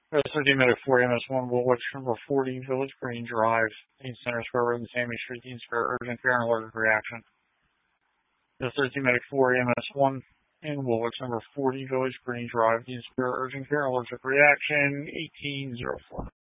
13 Medic 4 MS1 Woolwich, number 40 Village Green Drive, Dean Center Square Road, and Sammy Street, Dean Square, urgent care and allergic reaction. 13 Medic 4 MS1 in Woolwich, number 40 Village Green Drive, Dean Square, urgent care and allergic reaction, 1804.